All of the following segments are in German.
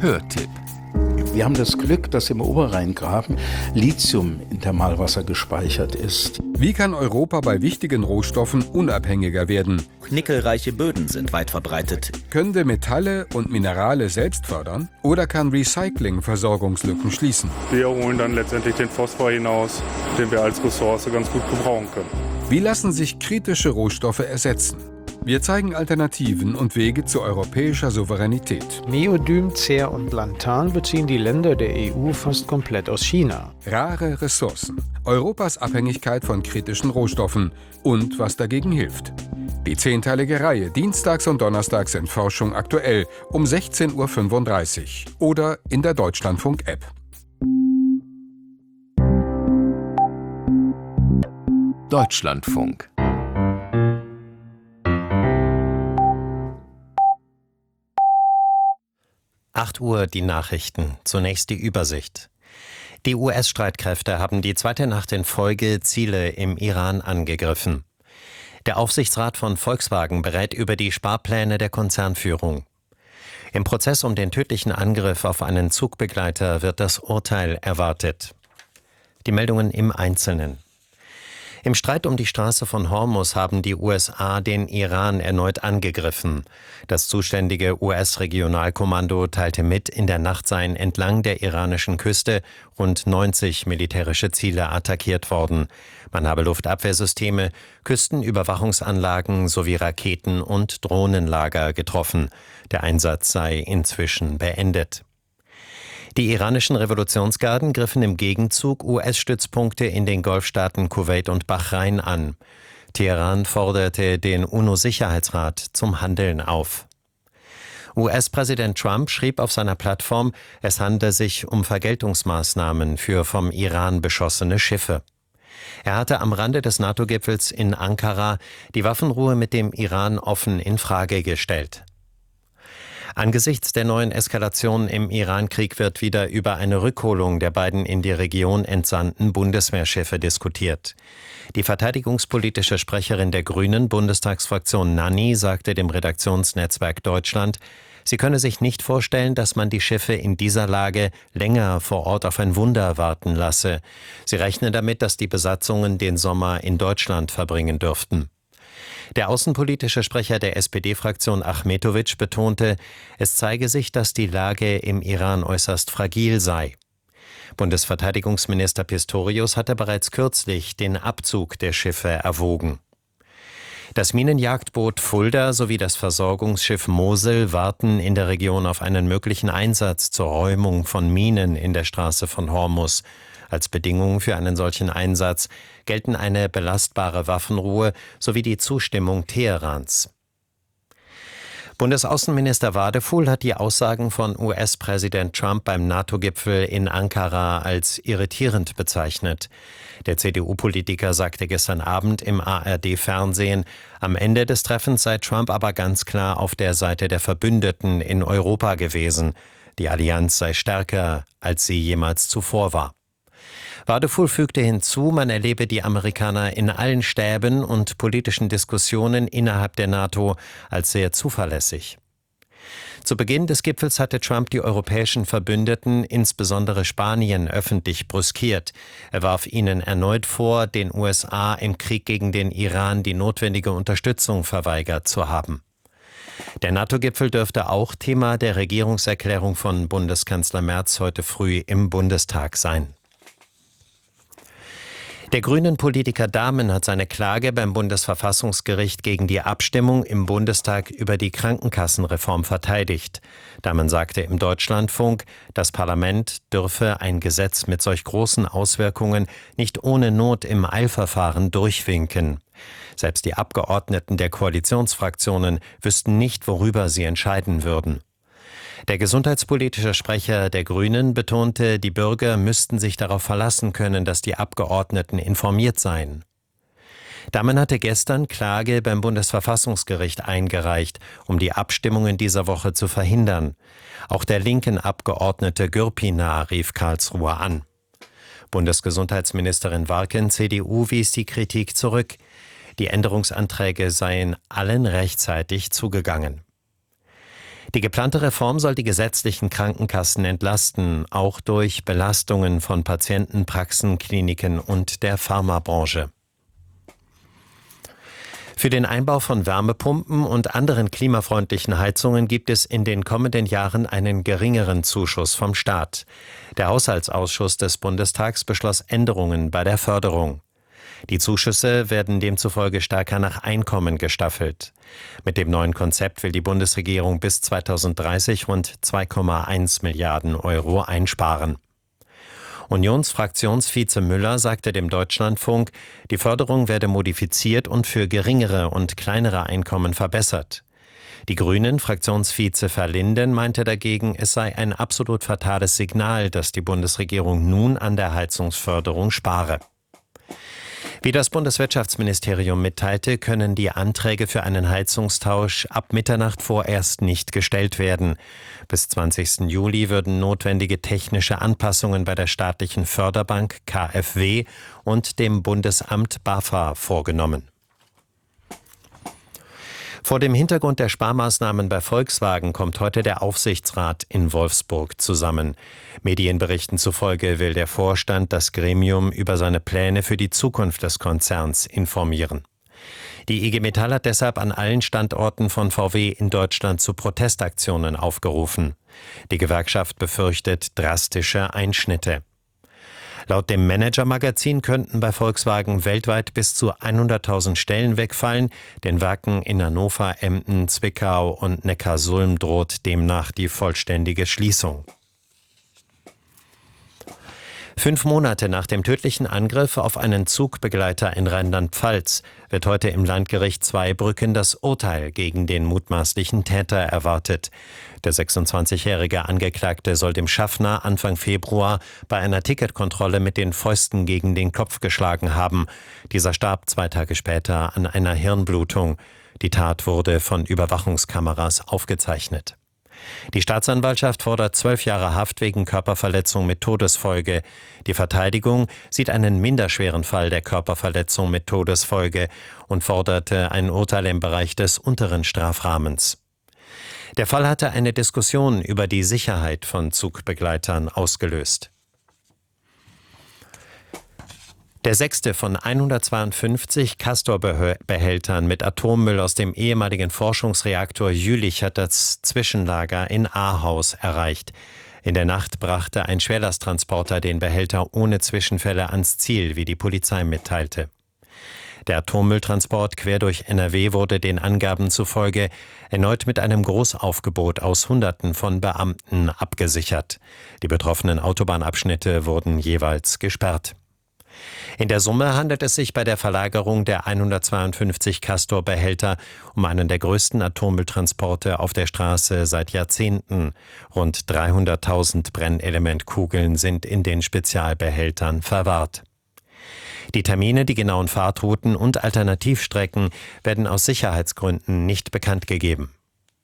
Hörtipp. Wir haben das Glück, dass im Oberrheingraben Lithium in Thermalwasser gespeichert ist. Wie kann Europa bei wichtigen Rohstoffen unabhängiger werden? Nickelreiche Böden sind weit verbreitet. Können wir Metalle und Minerale selbst fördern? Oder kann Recycling Versorgungslücken schließen? Wir holen dann letztendlich den Phosphor hinaus, den wir als Ressource ganz gut gebrauchen können. Wie lassen sich kritische Rohstoffe ersetzen? Wir zeigen Alternativen und Wege zu europäischer Souveränität. Neodym, Cer und Lantan beziehen die Länder der EU fast komplett aus China. Rare Ressourcen, Europas Abhängigkeit von kritischen Rohstoffen und was dagegen hilft. Die 10-teilige Reihe dienstags und donnerstags in Forschung aktuell um 16:35 Uhr oder in der Deutschlandfunk-App. Deutschlandfunk. Uhr die Nachrichten. Zunächst die Übersicht. Die US-Streitkräfte haben die zweite Nacht in Folge Ziele im Iran angegriffen. Der Aufsichtsrat von Volkswagen berät über die Sparpläne der Konzernführung. Im Prozess um den tödlichen Angriff auf einen Zugbegleiter wird das Urteil erwartet. Die Meldungen im Einzelnen. Im Streit um die Straße von Hormuz haben die USA den Iran erneut angegriffen. Das zuständige US-Regionalkommando teilte mit, in der Nacht seien entlang der iranischen Küste rund 90 militärische Ziele attackiert worden. Man habe Luftabwehrsysteme, Küstenüberwachungsanlagen sowie Raketen- und Drohnenlager getroffen. Der Einsatz sei inzwischen beendet. Die iranischen Revolutionsgarden griffen im Gegenzug US-Stützpunkte in den Golfstaaten Kuwait und Bahrain an. Teheran forderte den UNO-Sicherheitsrat zum Handeln auf. US-Präsident Trump schrieb auf seiner Plattform, es handle sich um Vergeltungsmaßnahmen für vom Iran beschossene Schiffe. Er hatte am Rande des NATO-Gipfels in Ankara die Waffenruhe mit dem Iran offen in Frage gestellt. Angesichts der neuen Eskalationen im Iran-Krieg wird wieder über eine Rückholung der beiden in die Region entsandten Bundeswehrschiffe diskutiert. Die verteidigungspolitische Sprecherin der Grünen Bundestagsfraktion Nanni sagte dem Redaktionsnetzwerk Deutschland, sie könne sich nicht vorstellen, dass man die Schiffe in dieser Lage länger vor Ort auf ein Wunder warten lasse. Sie rechne damit, dass die Besatzungen den Sommer in Deutschland verbringen dürften. Der außenpolitische Sprecher der SPD-Fraktion Achmetovic betonte, es zeige sich, dass die Lage im Iran äußerst fragil sei. Bundesverteidigungsminister Pistorius hatte bereits kürzlich den Abzug der Schiffe erwogen. Das Minenjagdboot Fulda sowie das Versorgungsschiff Mosel warten in der Region auf einen möglichen Einsatz zur Räumung von Minen in der Straße von Hormuz. Als Bedingung für einen solchen Einsatz gelten eine belastbare Waffenruhe sowie die Zustimmung Teherans. Bundesaußenminister Wadefuhl hat die Aussagen von US-Präsident Trump beim NATO-Gipfel in Ankara als irritierend bezeichnet. Der CDU-Politiker sagte gestern Abend im ARD-Fernsehen, am Ende des Treffens sei Trump aber ganz klar auf der Seite der Verbündeten in Europa gewesen. Die Allianz sei stärker, als sie jemals zuvor war. Wadefuhl fügte hinzu, man erlebe die Amerikaner in allen Stäben und politischen Diskussionen innerhalb der NATO als sehr zuverlässig. Zu Beginn des Gipfels hatte Trump die europäischen Verbündeten, insbesondere Spanien, öffentlich brüskiert. Er warf ihnen erneut vor, den USA im Krieg gegen den Iran die notwendige Unterstützung verweigert zu haben. Der NATO-Gipfel dürfte auch Thema der Regierungserklärung von Bundeskanzler Merz heute früh im Bundestag sein. Der Grünen-Politiker Dahmen hat seine Klage beim Bundesverfassungsgericht gegen die Abstimmung im Bundestag über die Krankenkassenreform verteidigt. Dahmen sagte im Deutschlandfunk, das Parlament dürfe ein Gesetz mit solch großen Auswirkungen nicht ohne Not im Eilverfahren durchwinken. Selbst die Abgeordneten der Koalitionsfraktionen wüssten nicht, worüber sie entscheiden würden. Der gesundheitspolitische Sprecher der Grünen betonte, die Bürger müssten sich darauf verlassen können, dass die Abgeordneten informiert seien. Dahmen hatte gestern Klage beim Bundesverfassungsgericht eingereicht, um die Abstimmungen dieser Woche zu verhindern. Auch der linken Abgeordnete Gürpina rief Karlsruhe an. Bundesgesundheitsministerin Warken, CDU, wies die Kritik zurück. Die Änderungsanträge seien allen rechtzeitig zugegangen. Die geplante Reform soll die gesetzlichen Krankenkassen entlasten, auch durch Belastungen von Patienten, Praxen, Kliniken und der Pharmabranche. Für den Einbau von Wärmepumpen und anderen klimafreundlichen Heizungen gibt es in den kommenden Jahren einen geringeren Zuschuss vom Staat. Der Haushaltsausschuss des Bundestags beschloss Änderungen bei der Förderung. Die Zuschüsse werden demzufolge stärker nach Einkommen gestaffelt. Mit dem neuen Konzept will die Bundesregierung bis 2030 rund 2,1 Milliarden Euro einsparen. Unionsfraktionsvize Müller sagte dem Deutschlandfunk, die Förderung werde modifiziert und für geringere und kleinere Einkommen verbessert. Die Grünen-Fraktionsvize Verlinden meinte dagegen, es sei ein absolut fatales Signal, dass die Bundesregierung nun an der Heizungsförderung spare. Wie das Bundeswirtschaftsministerium mitteilte, können die Anträge für einen Heizungstausch ab Mitternacht vorerst nicht gestellt werden. Bis 20. Juli würden notwendige technische Anpassungen bei der staatlichen Förderbank KfW und dem Bundesamt BAFA vorgenommen. Vor dem Hintergrund der Sparmaßnahmen bei Volkswagen kommt heute der Aufsichtsrat in Wolfsburg zusammen. Medienberichten zufolge will der Vorstand das Gremium über seine Pläne für die Zukunft des Konzerns informieren. Die IG Metall hat deshalb an allen Standorten von VW in Deutschland zu Protestaktionen aufgerufen. Die Gewerkschaft befürchtet drastische Einschnitte. Laut dem Manager-Magazin könnten bei Volkswagen weltweit bis zu 100.000 Stellen wegfallen. Den Werken in Hannover, Emden, Zwickau und Neckarsulm droht demnach die vollständige Schließung. 5 Monate nach dem tödlichen Angriff auf einen Zugbegleiter in Rheinland-Pfalz wird heute im Landgericht Zweibrücken das Urteil gegen den mutmaßlichen Täter erwartet. Der 26-jährige Angeklagte soll dem Schaffner Anfang Februar bei einer Ticketkontrolle mit den Fäusten gegen den Kopf geschlagen haben. Dieser starb 2 Tage später an einer Hirnblutung. Die Tat wurde von Überwachungskameras aufgezeichnet. Die Staatsanwaltschaft fordert 12 Jahre Haft wegen Körperverletzung mit Todesfolge. Die Verteidigung sieht einen minderschweren Fall der Körperverletzung mit Todesfolge und forderte ein Urteil im Bereich des unteren Strafrahmens. Der Fall hatte eine Diskussion über die Sicherheit von Zugbegleitern ausgelöst. Der 6. von 152 Castor-Behältern mit Atommüll aus dem ehemaligen Forschungsreaktor Jülich hat das Zwischenlager in Ahaus erreicht. In der Nacht brachte ein Schwerlasttransporter den Behälter ohne Zwischenfälle ans Ziel, wie die Polizei mitteilte. Der Atommülltransport quer durch NRW wurde den Angaben zufolge erneut mit einem Großaufgebot aus Hunderten von Beamten abgesichert. Die betroffenen Autobahnabschnitte wurden jeweils gesperrt. In der Summe handelt es sich bei der Verlagerung der 152 Castor-Behälter um einen der größten Atommülltransporte auf der Straße seit Jahrzehnten. Rund 300.000 Brennelementkugeln sind in den Spezialbehältern verwahrt. Die Termine, die genauen Fahrtrouten und Alternativstrecken werden aus Sicherheitsgründen nicht bekannt gegeben.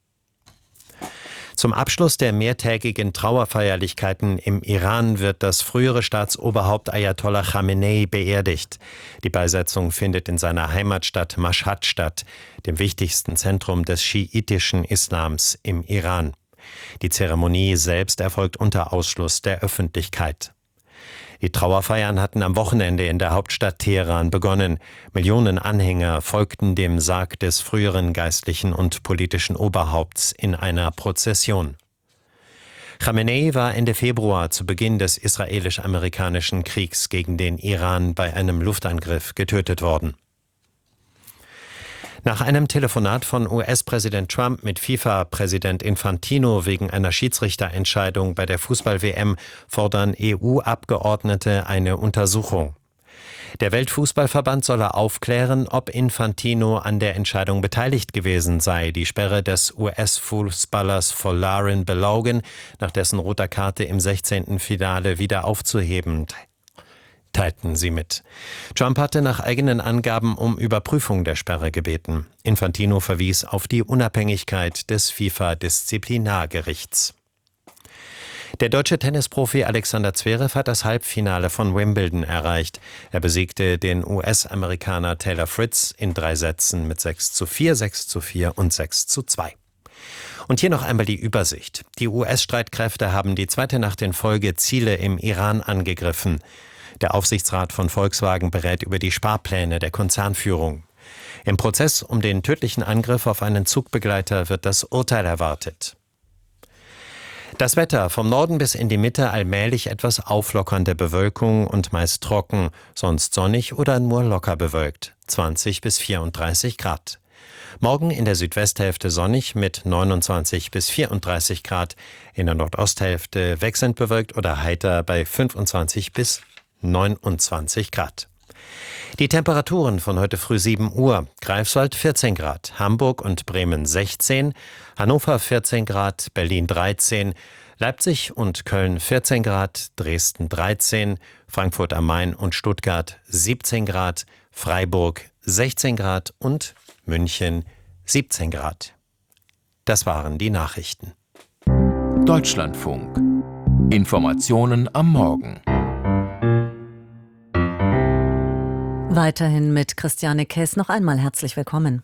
Zum Abschluss der mehrtägigen Trauerfeierlichkeiten im Iran wird das frühere Staatsoberhaupt Ayatollah Khamenei beerdigt. Die Beisetzung findet in seiner Heimatstadt Mashhad statt, dem wichtigsten Zentrum des schiitischen Islams im Iran. Die Zeremonie selbst erfolgt unter Ausschluss der Öffentlichkeit. Die Trauerfeiern hatten am Wochenende in der Hauptstadt Teheran begonnen. Millionen Anhänger folgten dem Sarg des früheren geistlichen und politischen Oberhaupts in einer Prozession. Khamenei war Ende Februar zu Beginn des israelisch-amerikanischen Kriegs gegen den Iran bei einem Luftangriff getötet worden. Nach einem Telefonat von US-Präsident Trump mit FIFA-Präsident Infantino wegen einer Schiedsrichterentscheidung bei der Fußball-WM fordern EU-Abgeordnete eine Untersuchung. Der Weltfußballverband solle aufklären, ob Infantino an der Entscheidung beteiligt gewesen sei, die Sperre des US-Fußballers Folarin Balogun nach dessen roter Karte im 16. Finale wieder aufzuheben, teilten sie mit. Trump hatte nach eigenen Angaben um Überprüfung der Sperre gebeten. Infantino verwies auf die Unabhängigkeit des FIFA-Disziplinargerichts. Der deutsche Tennisprofi Alexander Zverev hat das Halbfinale von Wimbledon erreicht. Er besiegte den US-Amerikaner Taylor Fritz in 3 Sätzen mit 6:4, 6:4 und 6:2. Und hier noch einmal die Übersicht. Die US-Streitkräfte haben die zweite Nacht in Folge Ziele im Iran angegriffen. Der Aufsichtsrat von Volkswagen berät über die Sparpläne der Konzernführung. Im Prozess um den tödlichen Angriff auf einen Zugbegleiter wird das Urteil erwartet. Das Wetter: vom Norden bis in die Mitte allmählich etwas auflockernde Bewölkung und meist trocken, sonst sonnig oder nur locker bewölkt, 20 bis 34 Grad. Morgen in der Südwesthälfte sonnig mit 29 bis 34 Grad, in der Nordosthälfte wechselnd bewölkt oder heiter bei 25 bis 29 Grad. Die Temperaturen von heute früh 7 Uhr: Greifswald 14 Grad, Hamburg und Bremen 16, Hannover 14 Grad, Berlin 13, Leipzig und Köln 14 Grad, Dresden 13, Frankfurt am Main und Stuttgart 17 Grad, Freiburg 16 Grad und München 17 Grad. Das waren die Nachrichten. Deutschlandfunk. Informationen am Morgen. Weiterhin mit Christiane Kess. Noch einmal herzlich willkommen.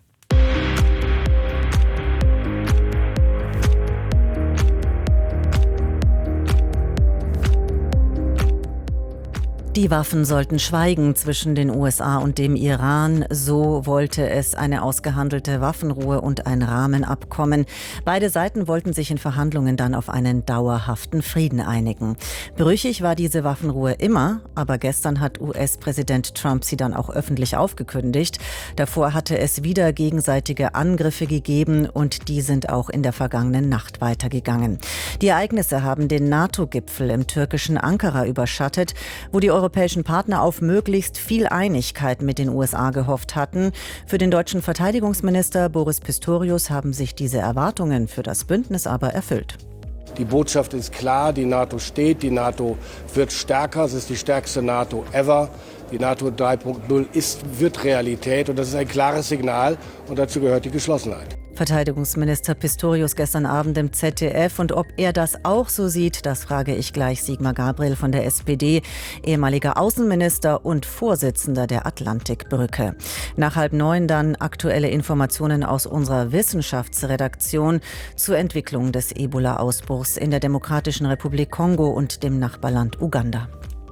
Die Waffen sollten schweigen zwischen den USA und dem Iran. So wollte es eine ausgehandelte Waffenruhe und ein Rahmenabkommen. Beide Seiten wollten sich in Verhandlungen dann auf einen dauerhaften Frieden einigen. Brüchig war diese Waffenruhe immer, aber gestern hat US-Präsident Trump sie dann auch öffentlich aufgekündigt. Davor hatte es wieder gegenseitige Angriffe gegeben und die sind auch in der vergangenen Nacht weitergegangen. Die Ereignisse haben den NATO-Gipfel im türkischen Ankara überschattet, wo die europäischen Partner auf möglichst viel Einigkeit mit den USA gehofft hatten. Für den deutschen Verteidigungsminister Boris Pistorius haben sich diese Erwartungen für das Bündnis aber erfüllt. Die Botschaft ist klar, die NATO steht, die NATO wird stärker, es ist die stärkste NATO ever. Die NATO 3.0 wird Realität und das ist ein klares Signal und dazu gehört die Geschlossenheit. Verteidigungsminister Pistorius gestern Abend im ZDF. Und ob er das auch so sieht, das frage ich gleich Sigmar Gabriel von der SPD, ehemaliger Außenminister und Vorsitzender der Atlantikbrücke. Nach 8:30 dann aktuelle Informationen aus unserer Wissenschaftsredaktion zur Entwicklung des Ebola-Ausbruchs in der Demokratischen Republik Kongo und dem Nachbarland Uganda.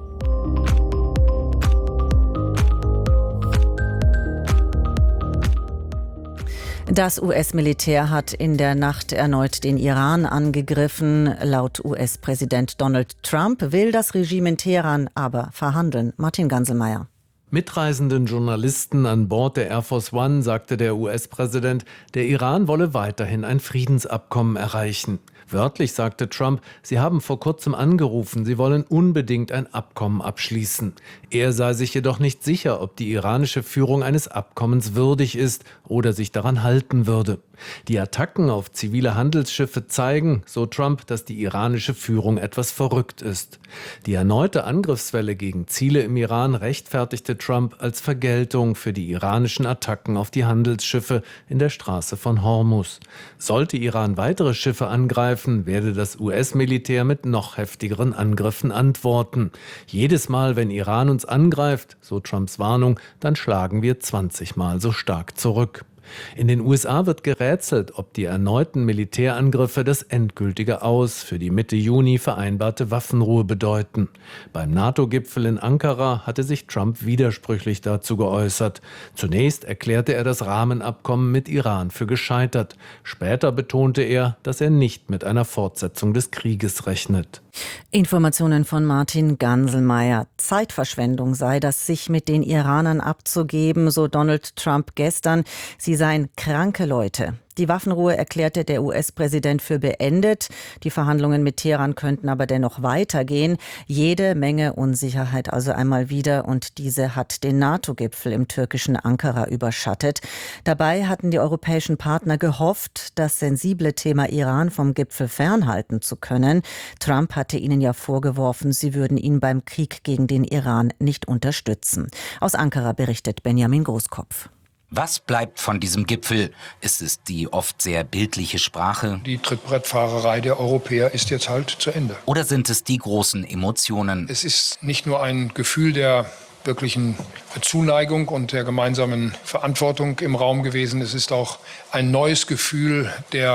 Das US-Militär hat in der Nacht erneut den Iran angegriffen. Laut US-Präsident Donald Trump will das Regime in Teheran aber verhandeln. Martin Ganselmeier. Mitreisenden Journalisten an Bord der Air Force One sagte der US-Präsident, der Iran wolle weiterhin ein Friedensabkommen erreichen. Wörtlich sagte Trump, sie haben vor kurzem angerufen, sie wollen unbedingt ein Abkommen abschließen. Er sei sich jedoch nicht sicher, ob die iranische Führung eines Abkommens würdig ist oder sich daran halten würde. Die Attacken auf zivile Handelsschiffe zeigen, so Trump, dass die iranische Führung etwas verrückt ist. Die erneute Angriffswelle gegen Ziele im Iran rechtfertigte Trump als Vergeltung für die iranischen Attacken auf die Handelsschiffe in der Straße von Hormuz. Sollte Iran weitere Schiffe angreifen, werde das US-Militär mit noch heftigeren Angriffen antworten. Jedes Mal, wenn Iran uns angreift, so Trumps Warnung, dann schlagen wir 20 Mal so stark zurück. In den USA wird gerätselt, ob die erneuten Militärangriffe das endgültige Aus für die Mitte Juni vereinbarte Waffenruhe bedeuten. Beim NATO-Gipfel in Ankara hatte sich Trump widersprüchlich dazu geäußert. Zunächst erklärte er das Rahmenabkommen mit Iran für gescheitert. Später betonte er, dass er nicht mit einer Fortsetzung des Krieges rechnet. Informationen von Martin Ganselmeier. Zeitverschwendung sei das, sich mit den Iranern abzugeben, so Donald Trump gestern. Sie seien kranke Leute. Die Waffenruhe erklärte der US-Präsident für beendet. Die Verhandlungen mit Teheran könnten aber dennoch weitergehen. Jede Menge Unsicherheit also einmal wieder und diese hat den NATO-Gipfel im türkischen Ankara überschattet. Dabei hatten die europäischen Partner gehofft, das sensible Thema Iran vom Gipfel fernhalten zu können. Trump hatte ihnen ja vorgeworfen, sie würden ihn beim Krieg gegen den Iran nicht unterstützen. Aus Ankara berichtet Benjamin Großkopf. Was bleibt von diesem Gipfel? Ist es die oft sehr bildliche Sprache? Die Trittbrettfahrerei der Europäer ist jetzt halt zu Ende. Oder sind es die großen Emotionen? Es ist nicht nur ein Gefühl der wirklichen Zuneigung und der gemeinsamen Verantwortung im Raum gewesen. Es ist auch ein neues Gefühl der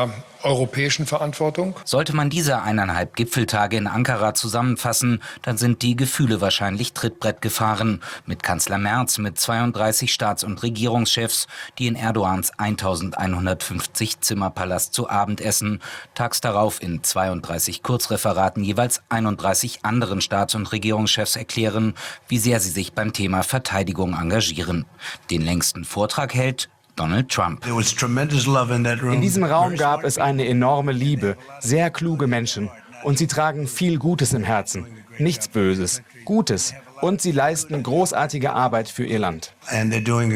europäischen Verantwortung. Sollte man diese 1,5 Gipfeltage in Ankara zusammenfassen, dann sind die Gefühle wahrscheinlich Trittbrett gefahren. Mit Kanzler Merz, mit 32 Staats- und Regierungschefs, die in Erdogans 1150 Zimmerpalast zu Abend essen. Tags darauf in 32 Kurzreferaten jeweils 31 anderen Staats- und Regierungschefs erklären, wie sehr sie sich beim Thema Verteidigung engagieren. Den längsten Vortrag hält Donald Trump. In diesem Raum gab es eine enorme Liebe, sehr kluge Menschen. Und sie tragen viel Gutes im Herzen. Nichts Böses, Gutes. Und sie leisten großartige Arbeit für ihr Land. Ein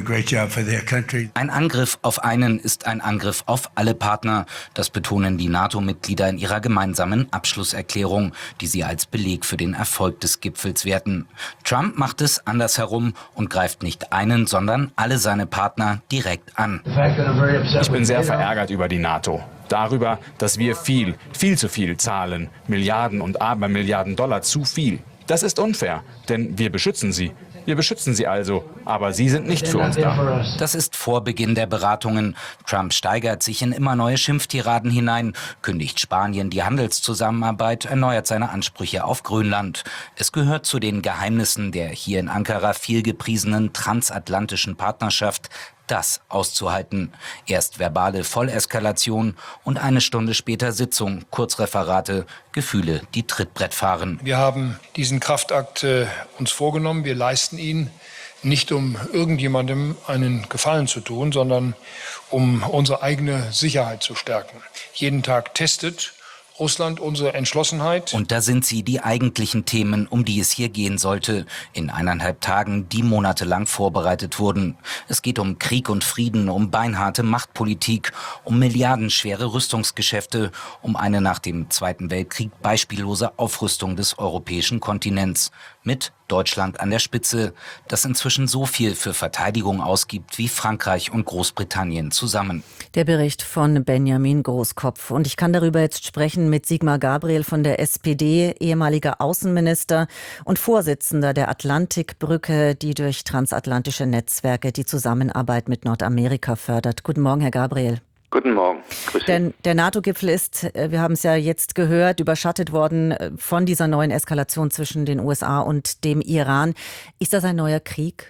Angriff auf einen ist ein Angriff auf alle Partner. Das betonen die NATO-Mitglieder in ihrer gemeinsamen Abschlusserklärung, die sie als Beleg für den Erfolg des Gipfels werten. Trump macht es andersherum und greift nicht einen, sondern alle seine Partner direkt an. Ich bin sehr verärgert über die NATO. Darüber, dass wir viel zu viel zahlen. Milliarden und Abermilliarden Dollar zu viel. Das ist unfair, denn wir beschützen sie. Wir beschützen sie also, aber sie sind nicht für uns da. Das ist vor Beginn der Beratungen. Trump steigert sich in immer neue Schimpftiraden hinein, kündigt Spanien die Handelszusammenarbeit, erneuert seine Ansprüche auf Grönland. Es gehört zu den Geheimnissen der hier in Ankara viel gepriesenen transatlantischen Partnerschaft, das auszuhalten. Erst verbale Volleskalation und eine Stunde später Sitzung, Kurzreferate, Gefühle, die Trittbrett fahren. Wir haben diesen Kraftakt uns vorgenommen. Wir leisten ihn nicht, um irgendjemandem einen Gefallen zu tun, sondern um unsere eigene Sicherheit zu stärken. Jeden Tag testet Russland unsere Entschlossenheit. Und da sind sie, die eigentlichen Themen, um die es hier gehen sollte, in 1,5 Tagen, die monatelang vorbereitet wurden. Es geht um Krieg und Frieden, um beinharte Machtpolitik, um milliardenschwere Rüstungsgeschäfte, um eine nach dem Zweiten Weltkrieg beispiellose Aufrüstung des europäischen Kontinents. Mit Deutschland an der Spitze, das inzwischen so viel für Verteidigung ausgibt wie Frankreich und Großbritannien zusammen. Der Bericht von Benjamin Großkopf. Und ich kann darüber jetzt sprechen mit Sigmar Gabriel von der SPD, ehemaliger Außenminister und Vorsitzender der Atlantikbrücke, die durch transatlantische Netzwerke die Zusammenarbeit mit Nordamerika fördert. Guten Morgen, Herr Gabriel. Guten Morgen. Grüß Sie. Denn der NATO-Gipfel ist, wir haben es ja jetzt gehört, überschattet worden von dieser neuen Eskalation zwischen den USA und dem Iran. Ist das ein neuer Krieg?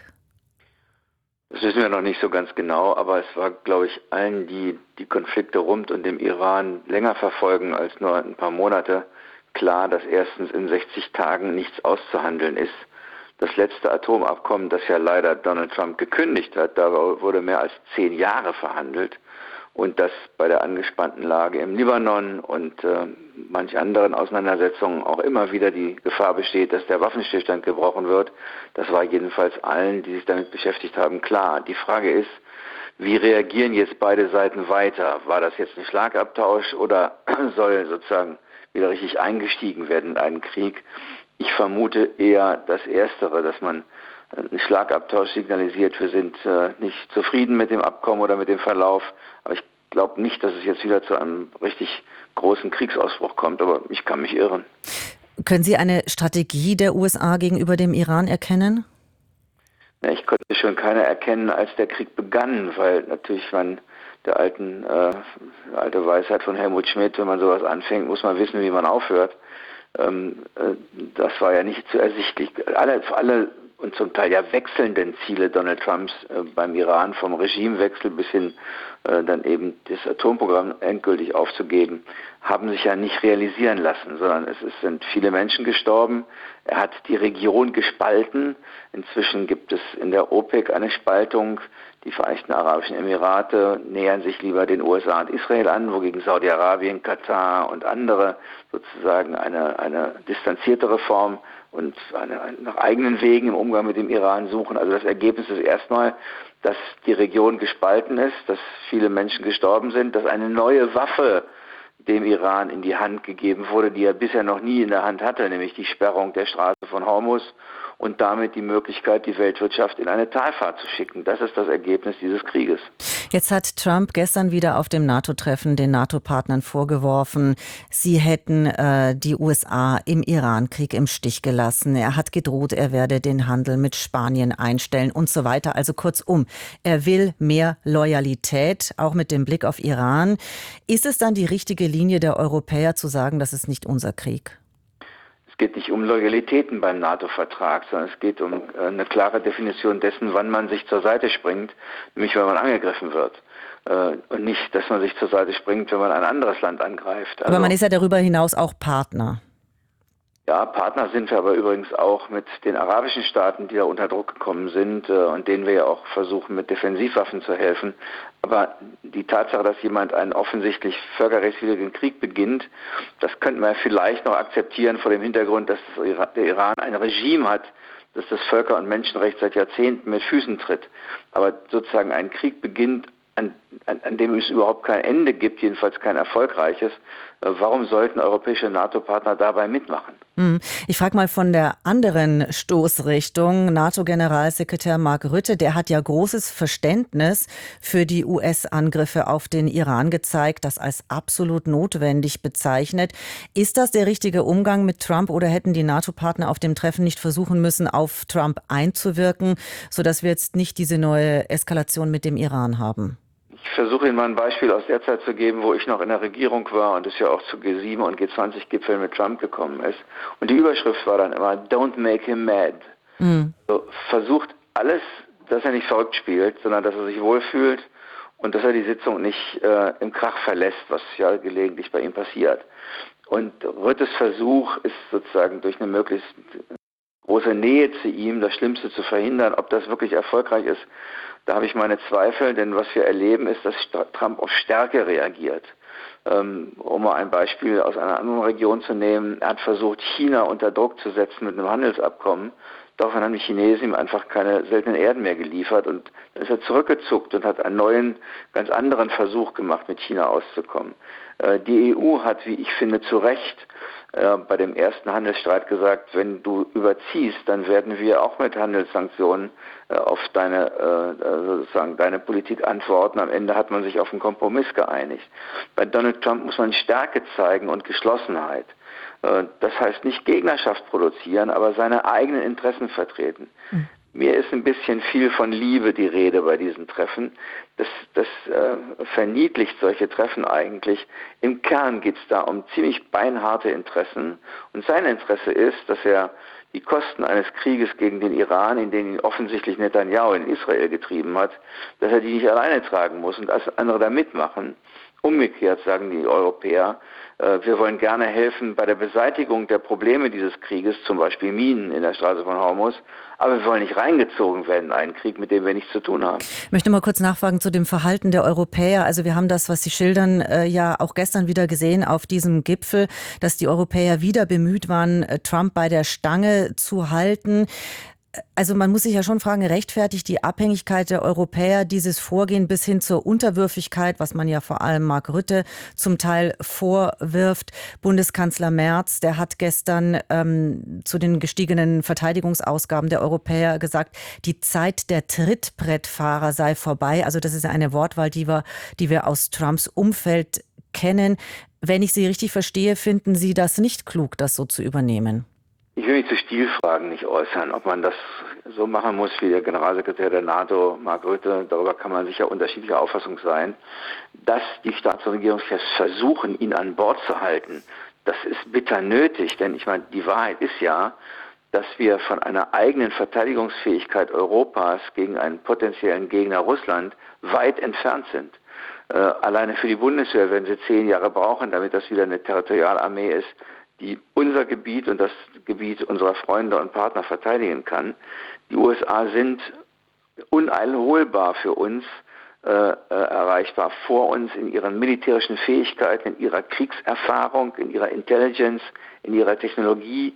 Das wissen wir noch nicht so ganz genau, aber es war, glaube ich, allen, die die Konflikte rund um den Iran länger verfolgen als nur ein paar Monate, klar, dass erstens in 60 Tagen nichts auszuhandeln ist. Das letzte Atomabkommen, das ja leider Donald Trump gekündigt hat, da wurde mehr als 10 Jahre verhandelt. Und dass bei der angespannten Lage im Libanon und manch anderen Auseinandersetzungen auch immer wieder die Gefahr besteht, dass der Waffenstillstand gebrochen wird, das war jedenfalls allen, die sich damit beschäftigt haben, klar. Die Frage ist, wie reagieren jetzt beide Seiten weiter? War das jetzt ein Schlagabtausch oder soll sozusagen wieder richtig eingestiegen werden in einen Krieg? Ich vermute eher das Erstere, dass man einen Schlagabtausch signalisiert. Wir sind nicht zufrieden mit dem Abkommen oder mit dem Verlauf, aber ich glaube nicht, dass es jetzt wieder zu einem richtig großen Kriegsausbruch kommt, aber ich kann mich irren. Können Sie eine Strategie der USA gegenüber dem Iran erkennen? Ja, ich konnte schon keine erkennen, als der Krieg begann, weil natürlich der alte Weisheit von Helmut Schmidt, wenn man sowas anfängt, muss man wissen, wie man aufhört. Das war ja nicht so ersichtlich. Alle und zum Teil ja wechselnden Ziele Donald Trumps beim Iran, vom Regimewechsel bis hin dann eben das Atomprogramm endgültig aufzugeben, haben sich ja nicht realisieren lassen, sondern es sind viele Menschen gestorben. Er hat die Region gespalten. Inzwischen gibt es in der OPEC eine Spaltung. Die Vereinigten Arabischen Emirate nähern sich lieber den USA und Israel an, wogegen Saudi-Arabien, Katar und andere sozusagen eine distanziertere Form und nach eigenen Wegen im Umgang mit dem Iran suchen. Also das Ergebnis ist erstmal, dass die Region gespalten ist, dass viele Menschen gestorben sind, dass eine neue Waffe dem Iran in die Hand gegeben wurde, die er bisher noch nie in der Hand hatte, nämlich die Sperrung der Straße von Hormuz und damit die Möglichkeit, die Weltwirtschaft in eine Talfahrt zu schicken. Das ist das Ergebnis dieses Krieges. Jetzt hat Trump gestern wieder auf dem NATO-Treffen den NATO-Partnern vorgeworfen, sie hätten die USA im Iran-Krieg im Stich gelassen. Er hat gedroht, er werde den Handel mit Spanien einstellen und so weiter. Also kurzum, er will mehr Loyalität, auch mit dem Blick auf Iran. Ist es dann die richtige Linie der Europäer zu sagen, das ist nicht unser Krieg? Es geht nicht um Loyalitäten beim NATO-Vertrag, sondern es geht um eine klare Definition dessen, wann man sich zur Seite springt, nämlich wenn man angegriffen wird. Und nicht, dass man sich zur Seite springt, wenn man ein anderes Land angreift. Aber man ist ja darüber hinaus auch Partner. Ja, Partner sind wir aber übrigens auch mit den arabischen Staaten, die da unter Druck gekommen sind und denen wir ja auch versuchen, mit Defensivwaffen zu helfen. Aber die Tatsache, dass jemand einen offensichtlich völkerrechtswidrigen Krieg beginnt, das könnte man vielleicht noch akzeptieren vor dem Hintergrund, dass der Iran ein Regime hat, das das Völker- und Menschenrecht seit Jahrzehnten mit Füßen tritt. Aber sozusagen ein Krieg beginnt, an dem es überhaupt kein Ende gibt, jedenfalls kein erfolgreiches. Warum sollten europäische NATO-Partner dabei mitmachen? Ich frage mal von der anderen Stoßrichtung. NATO-Generalsekretär Mark Rutte, der hat ja großes Verständnis für die US-Angriffe auf den Iran gezeigt, das als absolut notwendig bezeichnet. Ist das der richtige Umgang mit Trump oder hätten die NATO-Partner auf dem Treffen nicht versuchen müssen, auf Trump einzuwirken, sodass wir jetzt nicht diese neue Eskalation mit dem Iran haben? Ich versuche Ihnen mal ein Beispiel aus der Zeit zu geben, wo ich noch in der Regierung war und es ja auch zu G7 und G20-Gipfeln mit Trump gekommen ist. Und die Überschrift war dann immer, "Don't make him mad." So, versucht alles, dass er nicht verrückt spielt, sondern dass er sich wohlfühlt und dass er die Sitzung nicht im Krach verlässt, was ja gelegentlich bei ihm passiert. Und Rüttes Versuch ist sozusagen durch eine möglichst große Nähe zu ihm, das Schlimmste zu verhindern. Ob das wirklich erfolgreich ist, da habe ich meine Zweifel, denn was wir erleben, ist, dass Trump auf Stärke reagiert. Um mal ein Beispiel aus einer anderen Region zu nehmen, er hat versucht, China unter Druck zu setzen mit einem Handelsabkommen. Daraufhin haben die Chinesen ihm einfach keine seltenen Erden mehr geliefert und dann ist er zurückgezuckt und hat einen neuen, ganz anderen Versuch gemacht, mit China auszukommen. Die EU hat, wie ich finde, zu Recht bei dem ersten Handelsstreit gesagt, wenn du überziehst, dann werden wir auch mit Handelssanktionen auf deine Politik antworten. Am Ende hat man sich auf einen Kompromiss geeinigt. Bei Donald Trump muss man Stärke zeigen und Geschlossenheit. Das heißt nicht Gegnerschaft produzieren, aber seine eigenen Interessen vertreten. Mir ist ein bisschen viel von Liebe die Rede bei diesen Treffen. Das verniedlicht solche Treffen eigentlich. Im Kern geht es da um ziemlich beinharte Interessen. Und sein Interesse ist, dass er die Kosten eines Krieges gegen den Iran, in den ihn offensichtlich Netanyahu in Israel getrieben hat, dass er die nicht alleine tragen muss und dass andere da mitmachen. Umgekehrt sagen die Europäer, wir wollen gerne helfen bei der Beseitigung der Probleme dieses Krieges, zum Beispiel Minen in der Straße von Hormuz, aber wir wollen nicht reingezogen werden in einen Krieg, mit dem wir nichts zu tun haben. Ich möchte mal kurz nachfragen zu dem Verhalten der Europäer. Also wir haben das, was Sie schildern, ja auch gestern wieder gesehen auf diesem Gipfel, dass die Europäer wieder bemüht waren, Trump bei der Stange zu halten. Also man muss sich ja schon fragen, rechtfertigt die Abhängigkeit der Europäer dieses Vorgehen bis hin zur Unterwürfigkeit, was man ja vor allem Mark Rutte zum Teil vorwirft. Bundeskanzler Merz, der hat gestern zu den gestiegenen Verteidigungsausgaben der Europäer gesagt, die Zeit der Trittbrettfahrer sei vorbei. Also das ist eine Wortwahl, die wir aus Trumps Umfeld kennen. Wenn ich Sie richtig verstehe, finden Sie das nicht klug, das so zu übernehmen? Ich will mich zu Stilfragen nicht äußern, ob man das so machen muss wie der Generalsekretär der NATO, Mark Rutte. Darüber kann man sicher unterschiedlicher Auffassung sein. Dass die Staats- und Regierungschefs versuchen, ihn an Bord zu halten, das ist bitter nötig. Denn ich meine, die Wahrheit ist ja, dass wir von einer eigenen Verteidigungsfähigkeit Europas gegen einen potenziellen Gegner Russland weit entfernt sind. Alleine für die Bundeswehr werden sie 10 Jahre brauchen, damit das wieder eine Territorialarmee ist, die unser Gebiet und das Gebiet unserer Freunde und Partner verteidigen kann. Die USA sind uneinholbar für uns erreichbar, vor uns in ihren militärischen Fähigkeiten, in ihrer Kriegserfahrung, in ihrer Intelligence, in ihrer Technologie.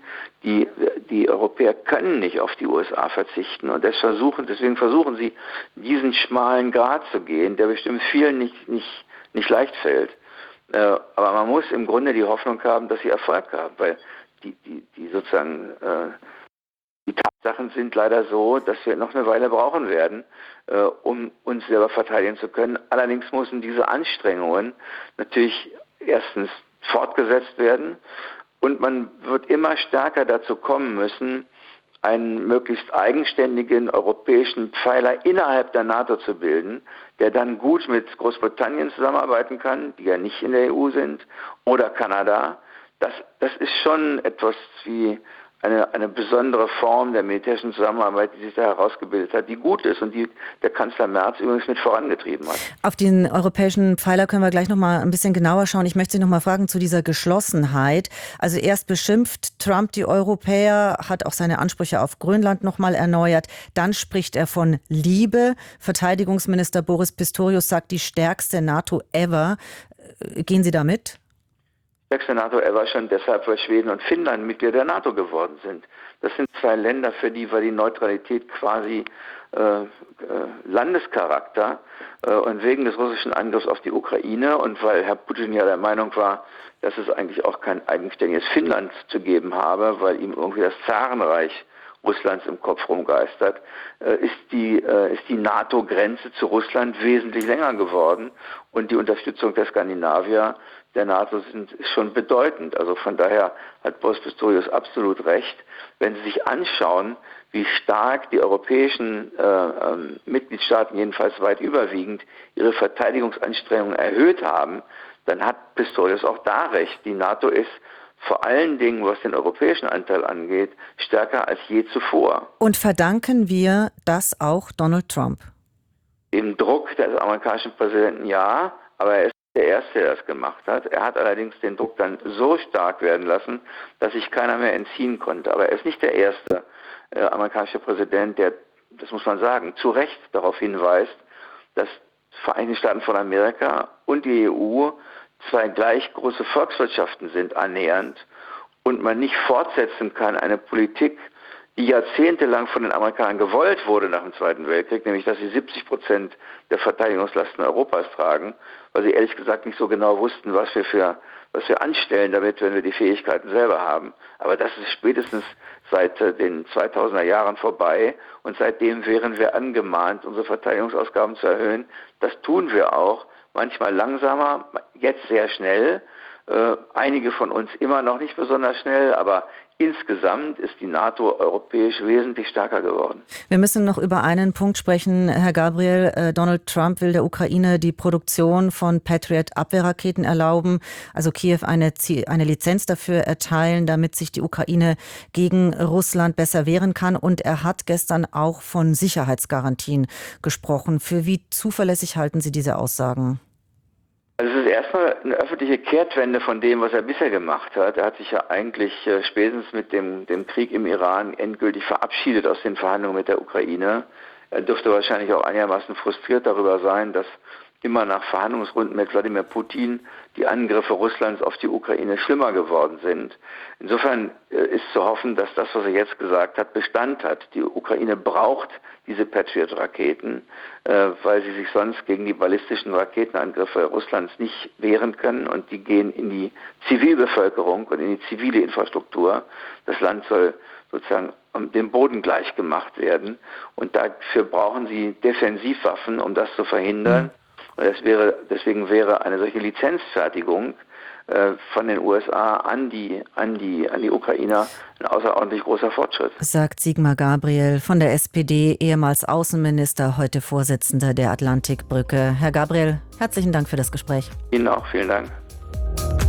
Die Europäer können nicht auf die USA verzichten und deswegen versuchen sie, diesen schmalen Grat zu gehen, der bestimmt vielen nicht leicht fällt. Aber man muss im Grunde die Hoffnung haben, dass sie Erfolg haben, weil die sozusagen Die Tatsachen sind leider so, dass wir noch eine Weile brauchen werden, um uns selber verteidigen zu können. Allerdings müssen diese Anstrengungen natürlich erstens fortgesetzt werden und man wird immer stärker dazu kommen müssen, einen möglichst eigenständigen europäischen Pfeiler innerhalb der NATO zu bilden, der dann gut mit Großbritannien zusammenarbeiten kann, die ja nicht in der EU sind, oder Kanada. Das ist schon etwas wie eine besondere Form der militärischen Zusammenarbeit, die sich da herausgebildet hat, die gut ist und die der Kanzler Merz übrigens mit vorangetrieben hat. Auf den europäischen Pfeiler können wir gleich noch mal ein bisschen genauer schauen. Ich möchte Sie noch mal fragen zu dieser Geschlossenheit. Also erst beschimpft Trump die Europäer, hat auch seine Ansprüche auf Grönland noch mal erneuert. Dann spricht er von Liebe. Verteidigungsminister Boris Pistorius sagt, die stärkste NATO ever. Gehen Sie da mit? Stärkste NATO ever schon deshalb, weil Schweden und Finnland Mitglieder der NATO geworden sind. Das sind zwei Länder, für die war die Neutralität quasi Landescharakter und wegen des russischen Angriffs auf die Ukraine und weil Herr Putin ja der Meinung war, dass es eigentlich auch kein eigenständiges Finnland zu geben habe, weil ihm irgendwie das Zarenreich Russlands im Kopf rumgeistert, ist die NATO-Grenze zu Russland wesentlich länger geworden und die Unterstützung der Skandinavier der NATO ist schon bedeutend. Also von daher hat Boris Pistorius absolut recht. Wenn Sie sich anschauen, wie stark die europäischen Mitgliedstaaten, jedenfalls weit überwiegend, ihre Verteidigungsanstrengungen erhöht haben, dann hat Pistorius auch da recht. Die NATO ist vor allen Dingen, was den europäischen Anteil angeht, stärker als je zuvor. Und verdanken wir das auch Donald Trump? Dem Druck des amerikanischen Präsidenten ja, aber er ist der Erste, der das gemacht hat. Er hat allerdings den Druck dann so stark werden lassen, dass sich keiner mehr entziehen konnte. Aber er ist nicht der erste amerikanische Präsident, der, das muss man sagen, zu Recht darauf hinweist, dass die Vereinigten Staaten von Amerika und die EU zwei gleich große Volkswirtschaften sind, annähernd, und man nicht fortsetzen kann, eine Politik, die jahrzehntelang von den Amerikanern gewollt wurde nach dem Zweiten Weltkrieg, nämlich dass sie 70% der Verteidigungslasten Europas tragen, weil sie ehrlich gesagt nicht so genau wussten, was wir anstellen damit, wenn wir die Fähigkeiten selber haben. Aber das ist spätestens seit den 2000er Jahren vorbei und seitdem wären wir angemahnt, unsere Verteidigungsausgaben zu erhöhen. Das tun wir auch, manchmal langsamer, jetzt sehr schnell. Einige von uns immer noch nicht besonders schnell, aber insgesamt ist die NATO europäisch wesentlich stärker geworden. Wir müssen noch über einen Punkt sprechen, Herr Gabriel. Donald Trump will der Ukraine die Produktion von Patriot-Abwehrraketen erlauben, also Kiew eine Lizenz dafür erteilen, damit sich die Ukraine gegen Russland besser wehren kann. Und er hat gestern auch von Sicherheitsgarantien gesprochen. Für wie zuverlässig halten Sie diese Aussagen? Also es ist erstmal eine öffentliche Kehrtwende von dem, was er bisher gemacht hat. Er hat sich ja eigentlich spätestens mit dem Krieg im Iran endgültig verabschiedet aus den Verhandlungen mit der Ukraine. Er dürfte wahrscheinlich auch einigermaßen frustriert darüber sein, dass immer nach Verhandlungsrunden mit Wladimir Putin die Angriffe Russlands auf die Ukraine schlimmer geworden sind. Insofern ist zu hoffen, dass das, was er jetzt gesagt hat, Bestand hat. Die Ukraine braucht diese Patriot-Raketen, weil sie sich sonst gegen die ballistischen Raketenangriffe Russlands nicht wehren können und die gehen in die Zivilbevölkerung und in die zivile Infrastruktur. Das Land soll sozusagen dem Boden gleich gemacht werden und dafür brauchen sie Defensivwaffen, um das zu verhindern. Und deswegen wäre eine solche Lizenzfertigung von den USA an die Ukrainer ein außerordentlich großer Fortschritt. Sagt Sigmar Gabriel von der SPD, ehemals Außenminister, heute Vorsitzender der Atlantikbrücke. Herr Gabriel, herzlichen Dank für das Gespräch. Ihnen auch, vielen Dank.